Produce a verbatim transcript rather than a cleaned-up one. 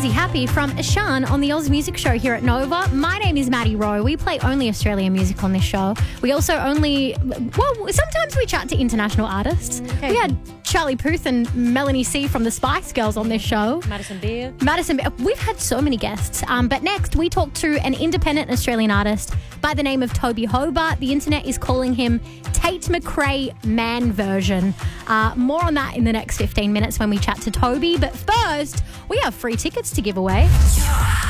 Easy Happy from Ashan on the Oz Music Show here at Nova. My name is Maddie Rowe. We play only Australian music on this show. We also only, well, sometimes we chat to international artists. Okay. We had Charlie Puth and Melanie C from the Spice Girls on this show. Madison Beer. Madison, we've had so many guests. Um, but next, we talk to an independent Australian artist by the name of Toby Hobart. The internet is calling him Tate McRae Man Version. Uh, more on that in the next fifteen minutes when we chat to Toby. But first, we have free tickets to give away.